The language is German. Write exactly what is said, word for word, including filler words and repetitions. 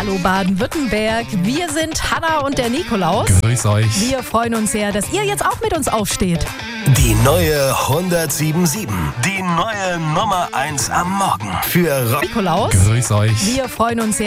Hallo Baden-Württemberg. Wir sind Hanna und der Nikolaus. Grüß euch. Wir freuen uns sehr, dass ihr jetzt auch mit uns aufsteht. Die neue hundertsieben Komma sieben. Die neue Nummer eins am Morgen. Für Rock. Nikolaus. Grüß euch. Wir freuen uns sehr.